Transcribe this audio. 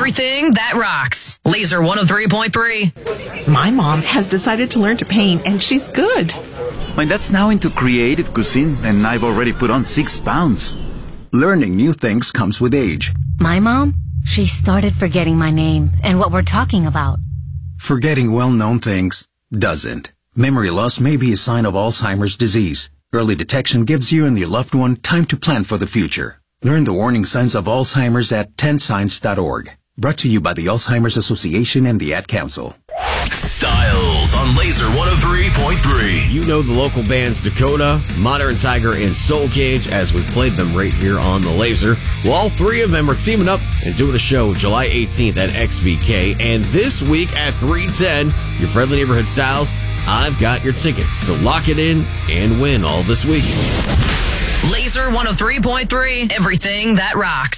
everything that rocks. Laser 103.3. My mom has decided to learn to paint, and she's good. My dad's now into creative cuisine, and I've already put on 6 pounds. Learning new things comes with age. My mom, she started forgetting my name and what we're talking about. Forgetting well-known things doesn't. Memory loss may be a sign of Alzheimer's disease. Early detection gives you and your loved one time to plan for the future. Learn the warning signs of Alzheimer's at 10signs.org. Brought to you by the Alzheimer's Association and the Ad Council. Styles on Laser 103.3. You know the local bands Dakota, Modern Tiger, and Soul Cage as we played them right here on the Laser. Well, all three of them are teaming up and doing a show July 18th at XBK. And this week at 3:10, your friendly neighborhood Styles, I've got your tickets. So lock it in and win all this week. Laser 103.3. Everything that rocks.